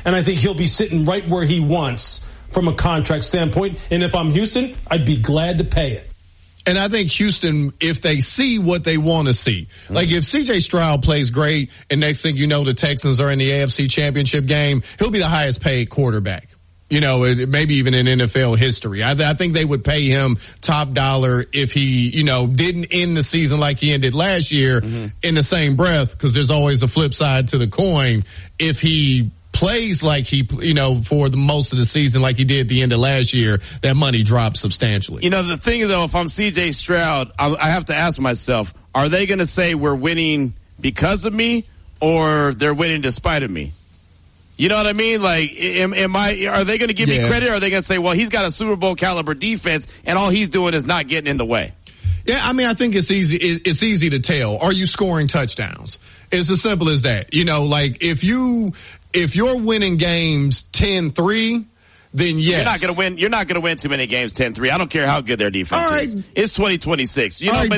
and I think he'll be sitting right where he wants from a contract standpoint. And if I'm Houston, I'd be glad to pay it. And I think Houston, if they see what they want to see, like if C.J. Stroud plays great and next thing you know the Texans are in the AFC Championship game, he'll be the highest paid quarterback. You know, maybe even in NFL history. I think they would pay him top dollar if he, you know, didn't end the season like he ended last year in the same breath, because there's always a flip side to the coin. If he plays like he, you know, for the most of the season like he did at the end of last year, that money drops substantially. You know, the thing, though, if I'm C.J. Stroud, I have to ask myself, are they going to say we're winning because of me or they're winning despite of me? You know what I mean? Like, are they going to give me credit, or are they going to say, well, he's got a Super Bowl caliber defense and all he's doing is not getting in the way? Yeah, I mean, I think it's easy. It's easy to tell. Are you scoring touchdowns? It's as simple as that. You know, like if you're winning games 10-3, then yes. You're not going to win too many games 10-3. I don't care how good their defense is. It's 2026. You know, right. but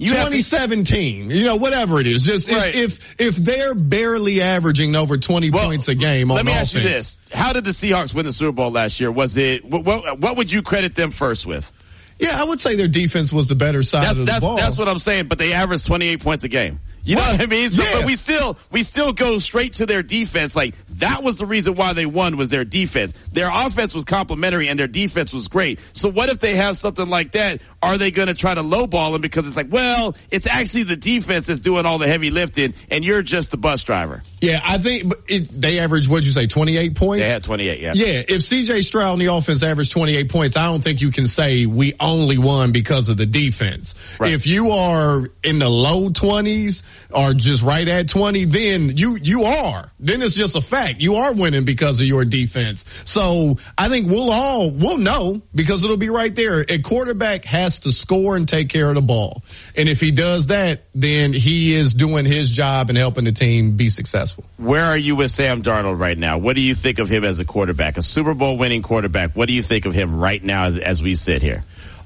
2017. You know, whatever it is. Just if they're barely averaging over 20 points a game on offense. Let me ask you this: how did the Seahawks win the Super Bowl last year? Was it what would you credit them first with? Yeah, I would say their defense was the better side of the ball. That's what I'm saying. But they averaged 28 points a game. You know what I mean? So, but we still go straight to their defense. Like, that was the reason why they won, was their defense. Their offense was complimentary and their defense was great. So what if they have something like that? Are they going to try to lowball them because it's like, well, it's actually the defense that's doing all the heavy lifting and you're just the bus driver? Yeah, I think they averaged, what'd you say, 28 points? They had 28, yeah. Yeah, if C.J. Stroud in the offense averaged 28 points, I don't think you can say we only won because of the defense. Right. If you are in the low 20s or just right at 20, then you are. Then it's just a fact. You are winning because of your defense. So I think we'll know because it'll be right there. A quarterback has to score and take care of the ball. And if he does that, then he is doing his job and helping the team be successful. Where are you with Sam Darnold right now? What do you think of him as a quarterback, a Super Bowl winning quarterback? What do you think of him right now as we sit here?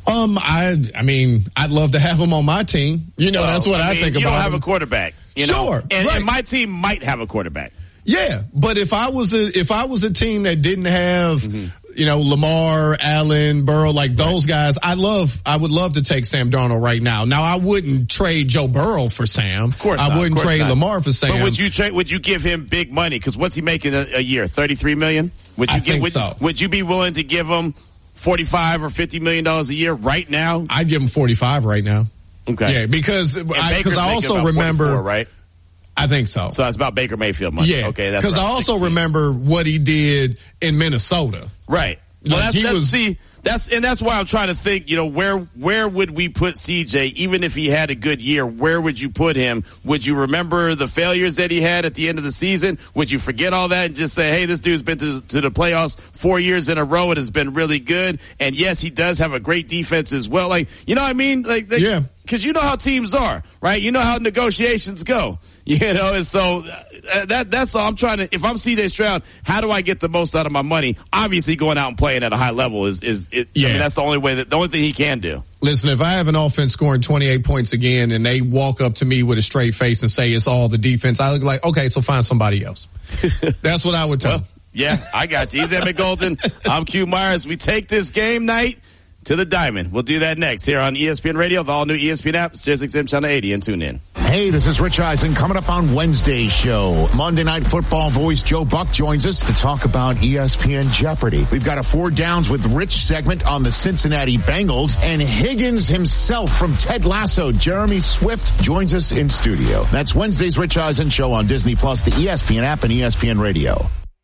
I mean, I'd love to have him on my team. You know, that's what I think about. You don't have a quarterback. You know? Sure. And my team might have a quarterback. Yeah, but if I was a team that didn't have, you know, Lamar, Allen, Burrow, like those guys, I would love to take Sam Darnold right now. Now, I wouldn't trade Joe Burrow for Sam. Of course not. I wouldn't trade Lamar for Sam. But would you give him big money? Because what's he making a year? $33 million? I think so. Would you be willing to give him $45 or $50 million a year right now? I'd give him 45 right now. Okay. Yeah, because I also remember, 44, right? I think so. So that's about Baker Mayfield money. Yeah. Okay. Because I also remember what he did in Minnesota. Right. Well, like that's why I'm trying to think, you know, where would we put CJ, even if he had a good year? Where would you put him? Would you remember the failures that he had at the end of the season? Would you forget all that and just say, hey, this dude's been to the playoffs 4 years in a row and has been really good? And yes, he does have a great defense as well. Like, you know what I mean? Yeah. Because you know how teams are, right? You know how negotiations go. You know, and so that's all I'm trying to. If I'm C.J. Stroud, how do I get the most out of my money? Obviously, going out and playing at a high level is I mean, that's the only thing he can do. Listen, if I have an offense scoring 28 points again, and they walk up to me with a straight face and say it's all the defense, I look like, okay, so find somebody else. That's what I would tell. Well, yeah, I got you. He's Emmett Golden. I'm Q Myers. We take this game night to the diamond. We'll do that next here on ESPN Radio, the all-new ESPN app, SiriusXM Channel 80, and tune in. Hey, this is Rich Eisen coming up on Wednesday's show. Monday Night Football voice Joe Buck joins us to talk about ESPN Jeopardy. We've got a 4 Downs with Rich segment on the Cincinnati Bengals, and Higgins himself from Ted Lasso, Jeremy Swift, joins us in studio. That's Wednesday's Rich Eisen show on Disney Plus, the ESPN app, and ESPN Radio.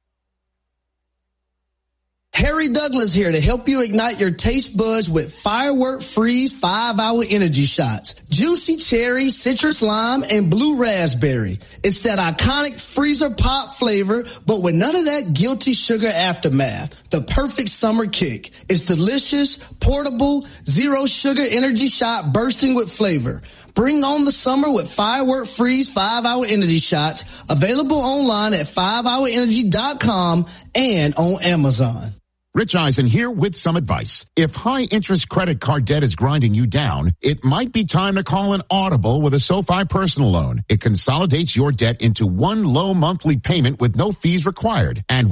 Harry Douglas here to help you ignite your taste buds with Firework Freeze 5-hour energy shots. Juicy cherry, citrus lime, and blue raspberry. It's that iconic freezer pop flavor, but with none of that guilty sugar aftermath. The perfect summer kick. It's delicious, portable, zero sugar energy shot bursting with flavor. Bring on the summer with Firework Freeze 5-hour energy shots. Available online at 5hourenergy.com and on Amazon. Rich Eisen here with some advice. If high-interest credit card debt is grinding you down, it might be time to call an Audible with a SoFi personal loan. It consolidates your debt into one low monthly payment with no fees required. And